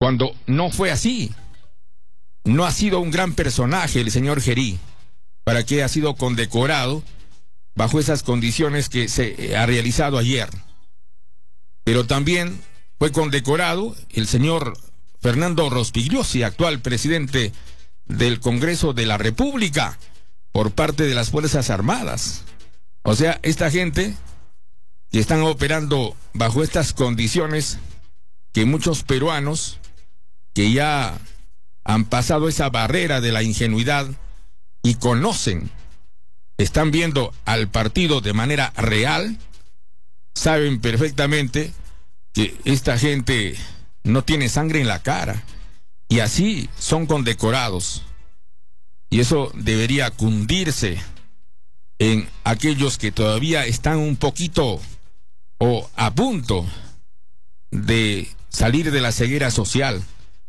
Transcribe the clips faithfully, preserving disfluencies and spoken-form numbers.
cuando no fue así. No ha sido un gran personaje el señor Gerí, para que ha sido condecorado bajo esas condiciones que se ha realizado ayer. Pero también fue condecorado el señor Fernando Rospigliosi, actual presidente del Congreso de la República, por parte de las Fuerzas Armadas. O sea, esta gente que están operando bajo estas condiciones, que muchos peruanos que ya han pasado esa barrera de la ingenuidad y conocen, están viendo al partido de manera real, saben perfectamente que esta gente no tiene sangre en la cara, y así son condecorados. Y eso debería cundirse en aquellos que todavía están un poquito o a punto de salir de la ceguera social.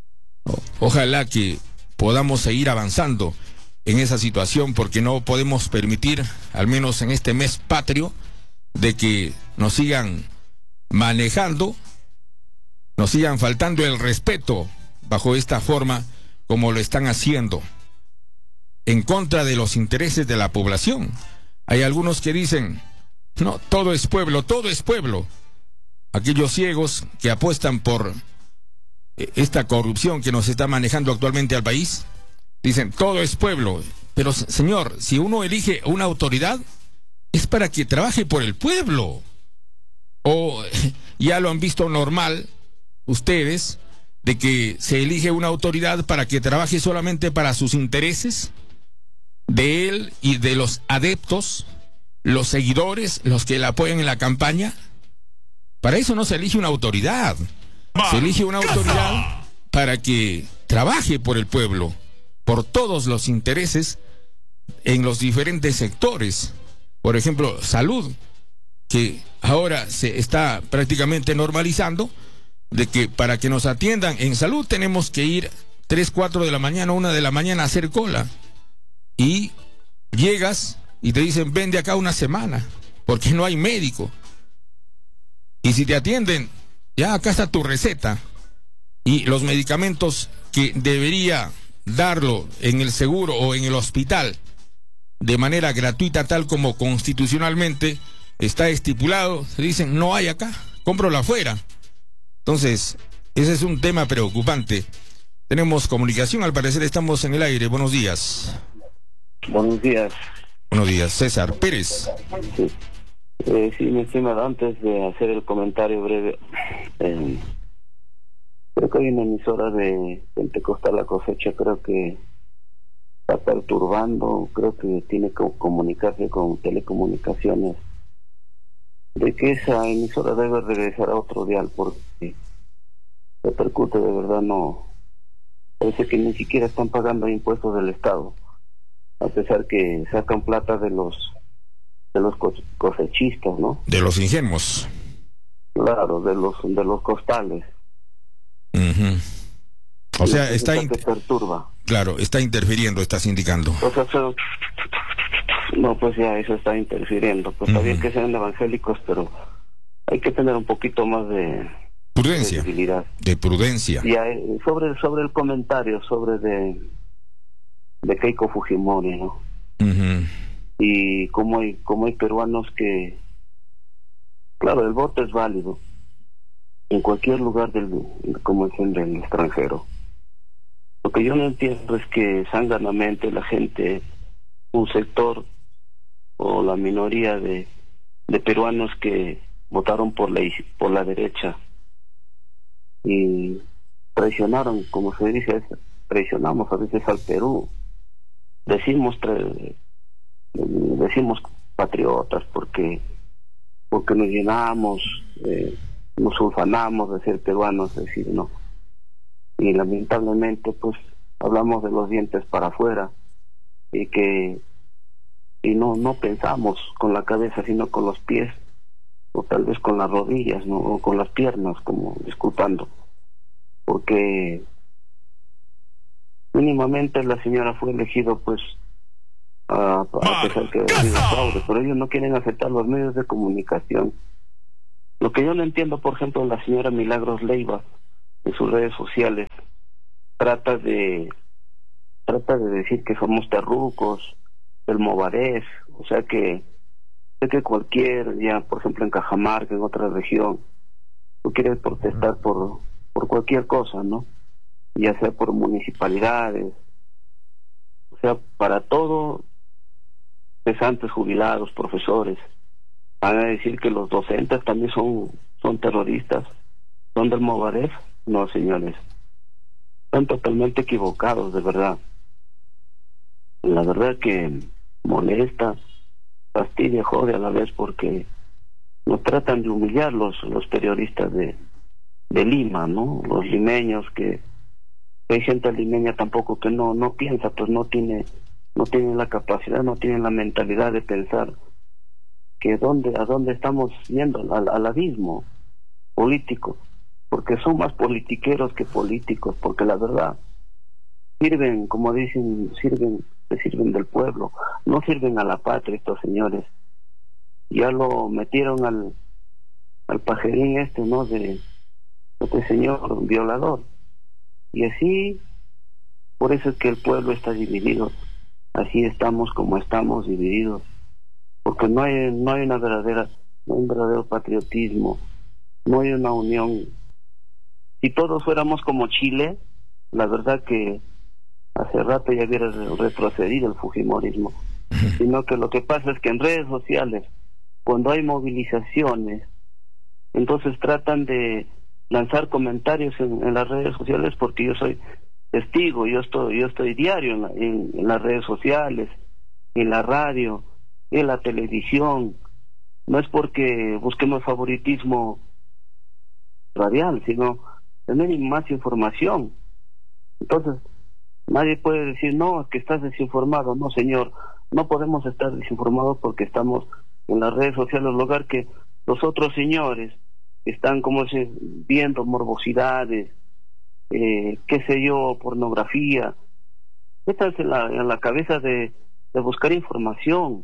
Ojalá que podamos seguir avanzando en esa situación, porque no podemos permitir, al menos en este mes patrio, de que nos sigan manejando, nos sigan faltando el respeto bajo esta forma como lo están haciendo, en contra de los intereses de la población. Hay algunos que dicen, no, todo es pueblo, todo es pueblo. Aquellos ciegos que apuestan por esta corrupción que nos está manejando actualmente al país, dicen, todo es pueblo. Pero, señor, si uno elige una autoridad, es para que trabaje por el pueblo. O ya lo han visto normal ustedes, de que se elige una autoridad para que trabaje solamente para sus intereses, de él y de los adeptos, los seguidores, los que le apoyan en la campaña. Para eso no se elige una autoridad. Se elige una autoridad para que trabaje por el pueblo, por todos los intereses en los diferentes sectores. Por ejemplo, salud, que ahora se está prácticamente normalizando, de que para que nos atiendan en salud tenemos que ir tres, cuatro de la mañana, una de la mañana a hacer cola. Y llegas y te dicen, ven de acá una semana, porque no hay médico. Y si te atienden, ya acá está tu receta. Y los medicamentos que debería darlo en el seguro o en el hospital de manera gratuita, tal como constitucionalmente está estipulado, se dicen, no hay acá, cómpralo afuera. Entonces, ese es un tema preocupante. Tenemos comunicación, al parecer estamos en el aire. Buenos días. Buenos días. Buenos días, César Pérez. Sí, eh, sí, mi estimado, antes de hacer el comentario breve, eh, creo que hay una emisora de Pentecostal La Cosecha, creo que está perturbando, creo que tiene que comunicarse con Telecomunicaciones, de que esa emisora debe regresar a otro dial, porque repercute de verdad, no, parece que ni siquiera están pagando impuestos del Estado, a pesar que sacan plata de los de los cosechistas, ¿no? De los ingenuos. Claro, de los de los costales. Uh-huh. O y sea, está in... que perturba. Claro, está interfiriendo, estás indicando. O sea, so... no, pues ya eso está interfiriendo. Pues uh-huh. Está bien que sean evangélicos, pero hay que tener un poquito más de prudencia. De, de prudencia. Y hay, sobre sobre el comentario sobre de de Keiko Fujimori, ¿no? Uh-huh. Y como hay como hay peruanos que, claro, el voto es válido en cualquier lugar del, como es en el extranjero. Lo que yo no entiendo es que sanganamente la gente, un sector o la minoría de, de peruanos que votaron por la por la derecha y traicionaron, como se dice, traicionamos a veces al Perú. Decimos decimos patriotas porque porque nos llenamos, eh, nos ufanamos de ser peruanos, es decir, no. Y lamentablemente pues hablamos de los dientes para afuera y que y no no pensamos con la cabeza sino con los pies, o tal vez con las rodillas, ¿no? O con las piernas, como disculpando, porque mínimamente la señora fue elegido pues a, a pesar que ha sido fraude, pero ellos no quieren aceptar los medios de comunicación. Lo que yo no entiendo, por ejemplo, la señora Milagros Leiva en sus redes sociales, trata de trata de decir que somos terrucos, el Movarés, o sea que sé que cualquier, ya por ejemplo en Cajamarca, en otra región, tú quieres protestar por, por cualquier cosa, ¿no? Ya sea por municipalidades, o sea, para todo, cesantes, jubilados, profesores, van a decir que los docentes también son, son terroristas, son del Movarés. No, señores, están totalmente equivocados, de verdad. La verdad que molesta, fastidia, jode a la vez, porque nos tratan de humillar los, los periodistas de, de Lima, ¿no? Los limeños, que hay gente limeña tampoco que no, no piensa, pues no tiene, no tiene la capacidad, no tiene la mentalidad de pensar que dónde, a dónde estamos yendo, al, al abismo político, porque son más politiqueros que políticos, porque la verdad sirven, como dicen, sirven, se sirven del pueblo, no sirven a la patria estos señores. Ya lo metieron al al pajerín este, ¿no? De este señor violador, y así, por eso es que el pueblo está dividido, así estamos como estamos divididos, porque no hay, no hay una verdadera, no hay un verdadero patriotismo, no hay una unión. Si todos fuéramos como Chile, la verdad que hace rato ya hubiera retrocedido el fujimorismo, sino que lo que pasa es que en redes sociales, cuando hay movilizaciones, entonces tratan de lanzar comentarios en, en las redes sociales, porque yo soy testigo, yo estoy, yo estoy diario en, la, en, en las redes sociales, en la radio, en la televisión. No es porque busquemos favoritismo radial, sino tener más información. Entonces nadie puede decir, no, es que estás desinformado. No, señor, no podemos estar desinformados porque estamos en las redes sociales, en lugar que los otros señores están, como se, viendo morbosidades, eh, qué sé yo, pornografía. Métanse en la, en la cabeza de, de buscar información,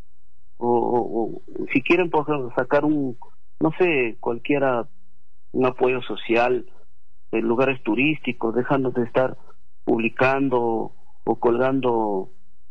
o, o, o si quieren, por ejemplo, sacar un, no sé, cualquiera, un apoyo social en lugares turísticos, dejando de estar publicando o colgando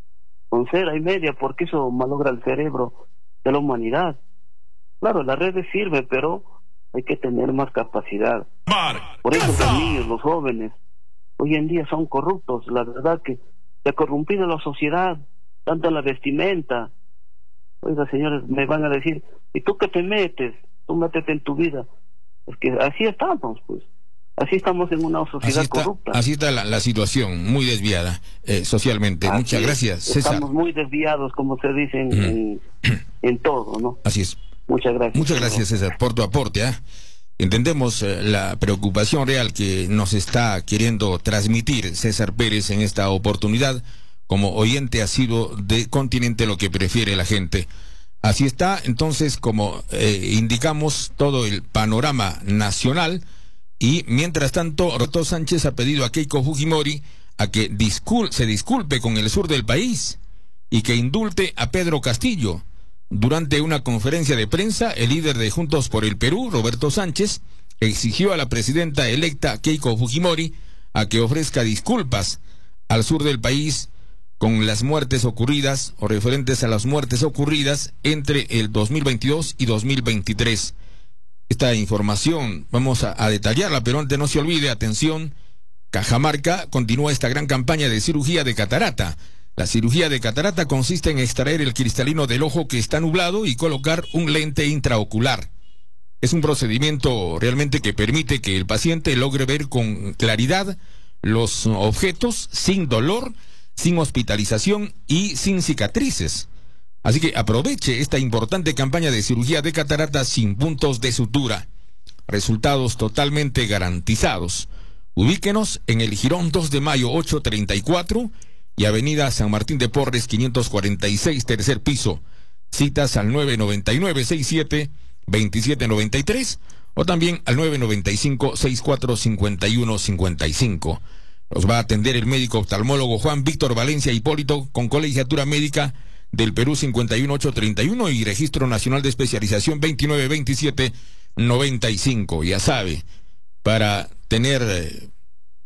con cera y media, porque eso malogra el cerebro de la humanidad. Claro, las redes sirven, pero hay que tener más capacidad. Por eso los niños, los jóvenes, hoy en día son corruptos. La verdad que se ha corrompido la sociedad, tanto en la vestimenta. Oiga, señores, me van a decir, ¿y tú qué te metes? Tú métete en tu vida. Es que así estamos, pues. Así estamos en una sociedad así está, corrupta. Así está la, la situación, muy desviada eh, socialmente. Así Muchas gracias, César. Estamos muy desviados, como se dice en, en, en todo, ¿no? Así es. Muchas gracias. Muchas gracias, César, por tu aporte. ¿eh? Entendemos eh, la preocupación real que nos está queriendo transmitir César Pérez en esta oportunidad. Como oyente ha sido de Continente lo que prefiere la gente. Así está, entonces, como eh, indicamos, todo el panorama nacional. Y mientras tanto, Roberto Sánchez ha pedido a Keiko Fujimori a que discul se disculpe con el sur del país y que indulte a Pedro Castillo. Durante una conferencia de prensa, el líder de Juntos por el Perú, Roberto Sánchez, exigió a la presidenta electa Keiko Fujimori a que ofrezca disculpas al sur del país con las muertes ocurridas o referentes a las muertes ocurridas entre el dos mil veintidós y dos mil veintitrés. Esta información vamos a, a detallarla, pero antes no se olvide, atención, Cajamarca continúa esta gran campaña de cirugía de catarata. La cirugía de catarata consiste en extraer el cristalino del ojo que está nublado y colocar un lente intraocular. Es un procedimiento realmente que permite que el paciente logre ver con claridad los objetos sin dolor, sin hospitalización y sin cicatrices. Así que aproveche esta importante campaña de cirugía de catarata sin puntos de sutura. Resultados totalmente garantizados. Ubíquenos en el Jirón dos de Mayo ochocientos treinta y cuatro y Avenida San Martín de Porres quinientos cuarenta y seis, tercer piso. Citas al nueve nueve nueve, sesenta y siete, veintisiete noventa y tres o también al nueve nueve cinco, sesenta y cuatro, cincuenta y uno cincuenta y cinco. Los va a atender el médico oftalmólogo Juan Víctor Valencia Hipólito, con colegiatura médica del Perú cincuenta y uno ochocientos treinta y uno y registro nacional de especialización veintinueve veintisiete noventa y cinco. Ya sabe, para tener